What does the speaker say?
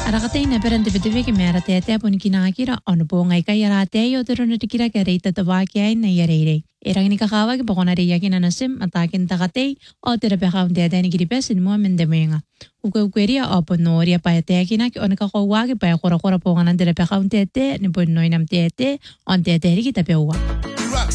Arakatay na perante bitibi ki mera tete pun kinakira ono po ngai kay yarate yo tero na tikira kare tatawa kaya na yarere. Erang ni kakawa ki pokona ri yakin anasim atakin takatay o tera peka un tete ni kiripesin mo mendemenga. Ukweria opo noria pa yakin ki ono kakawa ki pa yakora kora pokona tera peka un tete ni pun noinam tete on tete ri kita pewa.